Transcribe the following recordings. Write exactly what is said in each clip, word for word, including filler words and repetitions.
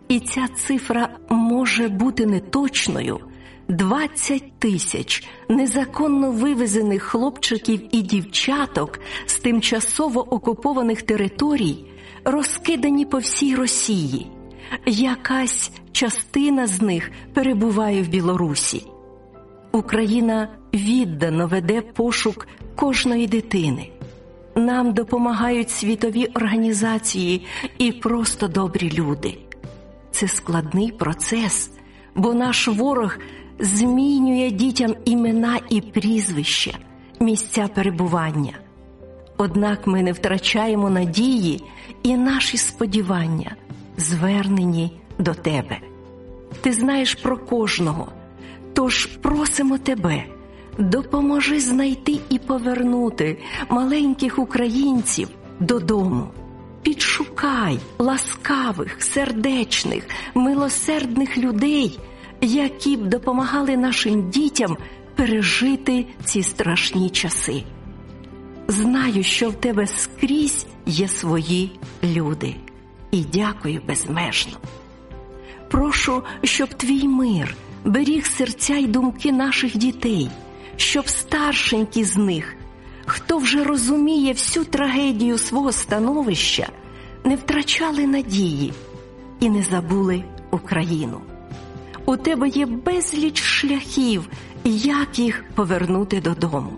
І ця цифра може бути неточною. двадцять тисяч незаконно вивезених хлопчиків і дівчаток з тимчасово окупованих територій розкидані по всій Росії. Якась частина з них перебуває в Білорусі. Україна віддано веде пошук кожної дитини. Нам допомагають світові організації і просто добрі люди. Це складний процес, бо наш ворог змінює дітям імена і прізвища, місця перебування. Однак ми не втрачаємо надії, і наші сподівання звернені до Тебе. Ти знаєш про кожного, тож просимо Тебе, допоможи знайти і повернути маленьких українців додому. Підшукай ласкавих, сердечних, милосердних людей, які б допомагали нашим дітям пережити ці страшні часи. Знаю, що в Тебе скрізь є свої люди. І дякую безмежно. Прошу, щоб Твій мир беріг серця й думки наших дітей, щоб старшенькі з них, хто вже розуміє всю трагедію свого становища, не втрачали надії і не забули Україну. У Тебе є безліч шляхів, як їх повернути додому.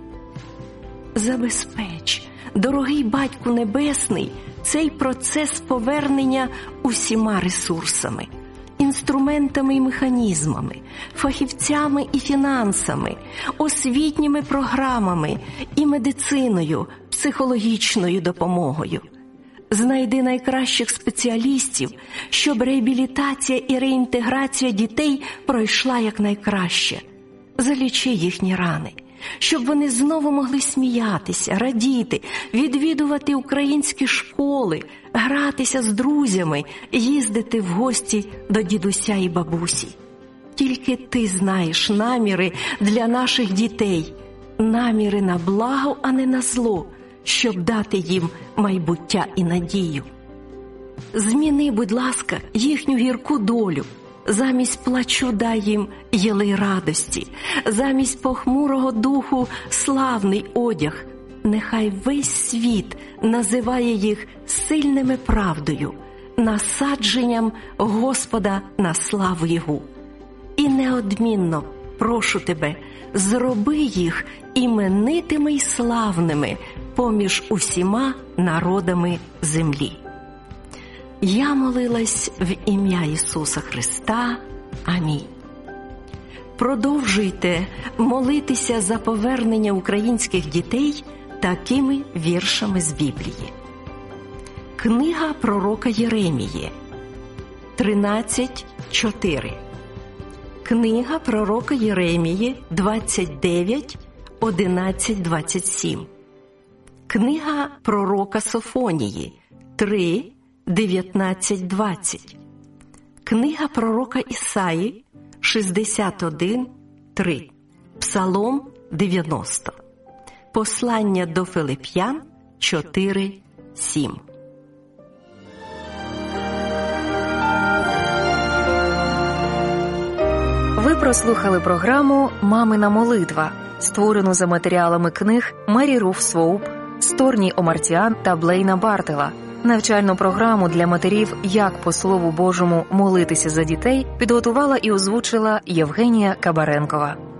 Забезпеч, дорогий Батьку Небесний, цей процес повернення усіма ресурсами, інструментами і механізмами, фахівцями і фінансами, освітніми програмами і медициною, психологічною допомогою. Знайди найкращих спеціалістів, щоб реабілітація і реінтеграція дітей пройшла якнайкраще. Залічи їхні рани, щоб вони знову могли сміятися, радіти, відвідувати українські школи, гратися з друзями, їздити в гості до дідуся і бабусі. Тільки Ти знаєш наміри для наших дітей, наміри на благо, а не на зло, щоб дати їм майбуття і надію. Зміни, будь ласка, їхню гірку долю. Замість плачу дай їм єлей радості, замість похмурого духу славний одяг. Нехай весь світ називає їх сильними правдою, насадженням Господа на славу Його. І неодмінно прошу Тебе, зроби їх іменитими й славними поміж усіма народами землі. Я молилась в ім'я Ісуса Христа. Амінь. Продовжуйте молитися за повернення українських дітей такими віршами з Біблії. Книга пророка Єремії, тринадцять чотири. Книга пророка Єремії, двадцять дев'ять, одинадцять, двадцять сім. Книга пророка Софонії, три, дев'ятнадцять, двадцять. Книга пророка Ісаї, шістдесят один, три. Псалом дев'яносто. Послання до Филип'ян, чотири, сім. Ви прослухали програму «Мамина молитва», створену за матеріалами книг Мері Руф Своуп, Сторні Омартіан та Блейна Бартела. Навчальну програму для матерів «Як по Слову Божому молитися за дітей» підготувала і озвучила Євгенія Кабаренкова.